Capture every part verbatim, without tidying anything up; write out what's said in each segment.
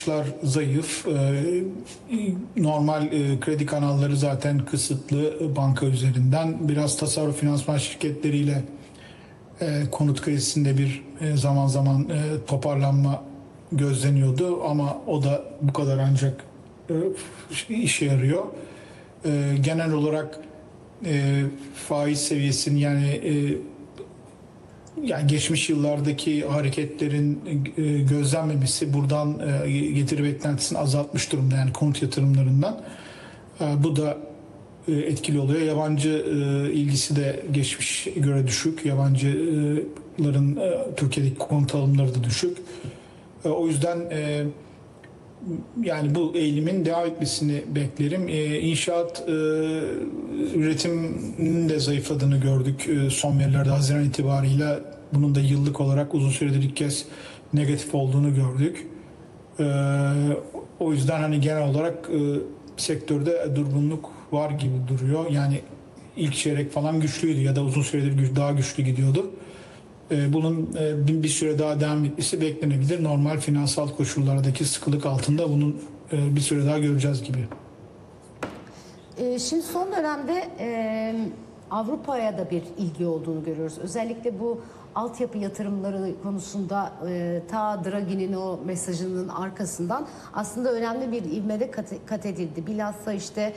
Zayıf. Normal kredi kanalları zaten kısıtlı banka üzerinden. Biraz tasarruf finansman şirketleriyle konut krizinde bir zaman zaman toparlanma gözleniyordu ama o da bu kadar ancak işe yarıyor. Genel olarak faiz seviyesinin yani yani geçmiş yıllardaki hareketlerin gözlenmemesi buradan getiri beklentisini azaltmış durumda yani konut yatırımlarından. Bu da etkili oluyor. Yabancı ilgisi de geçmiş göre düşük. Yabancıların Türkiye'deki konut alımları da düşük. O yüzden yani bu eğilimin devam etmesini beklerim. İnşaat üretiminin de zayıfladığını gördük son verilerde Haziran itibarıyla. Bunun da yıllık olarak uzun süredir ilk kez negatif olduğunu gördük. O yüzden hani genel olarak sektörde durgunluk var gibi duruyor. Yani ilk çeyrek falan güçlüydü ya da uzun süredir daha güçlü gidiyordu. Bunun bir süre daha devam etmesi beklenebilir. Normal finansal koşullardaki sıkılık altında bunun bir süre daha göreceğiz gibi. Şimdi son dönemde Avrupa'ya da bir ilgi olduğunu görüyoruz. Özellikle bu altyapı yatırımları konusunda ta Draghi'nin o mesajının arkasından aslında önemli bir ivmede kat, kat edildi. Bilhassa işte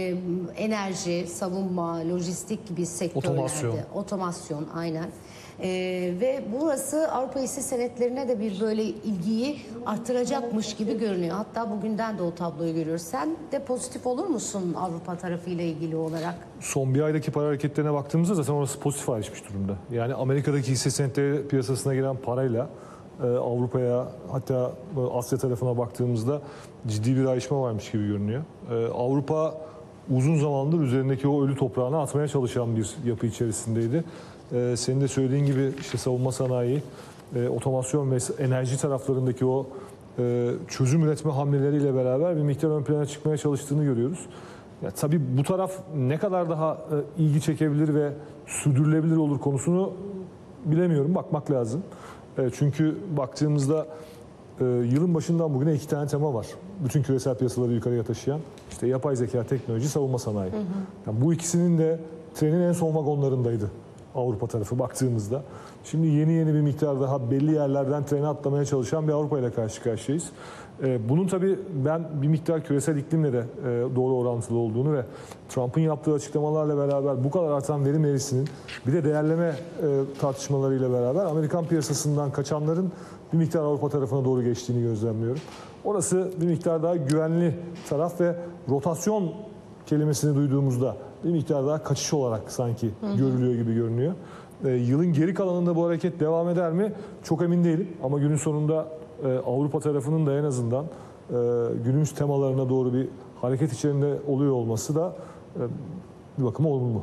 enerji, savunma, lojistik gibi sektörlerde. Otomasyon. Otomasyon aynen. Ee, ve burası Avrupa hisse senetlerine de bir böyle ilgiyi artıracakmış gibi görünüyor. Hatta bugünden de o tabloyu görüyoruz. Sen de pozitif olur musun Avrupa tarafıyla ilgili olarak? Son bir aydaki para hareketlerine baktığımızda zaten orası pozitif ayrışmış durumda. Yani Amerika'daki hisse senetleri piyasasına giren parayla e, Avrupa'ya hatta e, Asya tarafına baktığımızda ciddi bir ayrışma varmış gibi görünüyor. E, Avrupa uzun zamandır üzerindeki o ölü toprağını atmaya çalışan bir yapı içerisindeydi. Ee, senin de söylediğin gibi işte savunma sanayi, e, otomasyon ve enerji taraflarındaki o e, çözüm üretme hamleleriyle beraber bir miktar ön plana çıkmaya çalıştığını görüyoruz. Ya, tabii bu taraf ne kadar daha e, ilgi çekebilir ve sürdürülebilir olur konusunu bilemiyorum, bakmak lazım. E, çünkü baktığımızda e, yılın başından bugüne iki tane tema var. Bütün küresel piyasaları yukarıya taşıyan işte yapay zeka, teknoloji, savunma sanayi. Hı hı. Yani bu ikisinin de trenin en son vagonlarındaydı Avrupa tarafı baktığımızda. Şimdi yeni yeni bir miktar daha belli yerlerden trene atlamaya çalışan bir Avrupa ile karşı karşıyayız. Bunun tabii ben bir miktar küresel iklimle de doğru orantılı olduğunu ve Trump'ın yaptığı açıklamalarla beraber bu kadar artan verim eğrisinin bir de değerleme tartışmalarıyla beraber Amerikan piyasasından kaçanların bir miktar Avrupa tarafına doğru geçtiğini gözlemliyorum. Orası bir miktar daha güvenli taraf ve rotasyon kelimesini duyduğumuzda bir miktar daha kaçış olarak sanki hı hı. görülüyor gibi görünüyor. E, yılın geri kalanında bu hareket devam eder mi? Çok emin değilim. Ama günün sonunda e, Avrupa tarafının da en azından e, günümüz temalarına doğru bir hareket içerisinde oluyor olması da e, bir bakıma olumlu.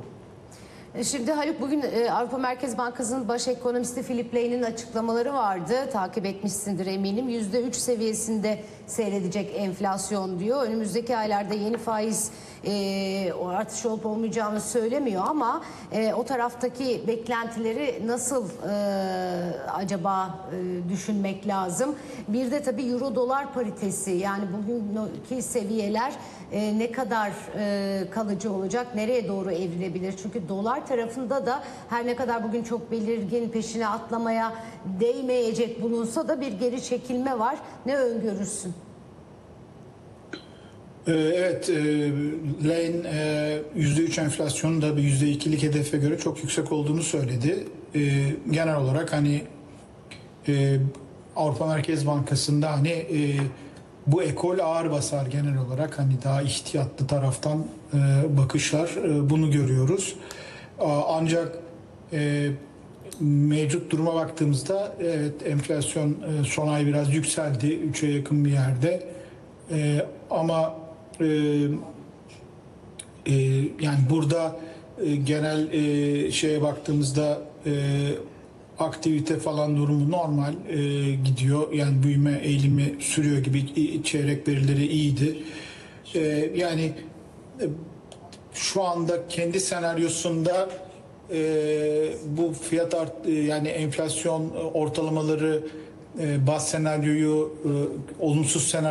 Şimdi Haluk, bugün Avrupa Merkez Bankası'nın baş ekonomisti Philip Lane'in açıklamaları vardı. Takip etmişsindir eminim. yüzde üç seviyesinde seyredecek enflasyon diyor. Önümüzdeki aylarda yeni faiz e, artışı olup olmayacağını söylemiyor ama e, o taraftaki beklentileri nasıl e, acaba e, düşünmek lazım? Bir de tabii euro dolar paritesi, yani bugünkü seviyeler e, ne kadar e, kalıcı olacak, nereye doğru evrilebilir? Çünkü dolar tarafında da her ne kadar bugün çok belirgin, peşine atlamaya değmeyecek bulunsa da bir geri çekilme var. Ne öngörürsün? Evet, Lane yüzde üç enflasyonun da bir yüzde ikilik hedefe göre çok yüksek olduğunu söyledi. Genel olarak hani Avrupa Merkez Bankası'nda hani bu ekol ağır basar genel olarak, hani daha ihtiyatlı taraftan bakışlar, bunu görüyoruz. Ancak mevcut duruma baktığımızda evet, enflasyon son ay biraz yükseldi, üçe yakın bir yerde. Ama e, e, yani burada e, genel e, şeye baktığımızda e, aktivite falan durumu normal e, gidiyor. Yani büyüme eğilimi sürüyor gibi, çeyrek verileri iyiydi. E, yani e, şu anda kendi senaryosunda e, bu fiyat art, e, yani enflasyon ortalamaları e, baz senaryoyu e, olumsuz senaryo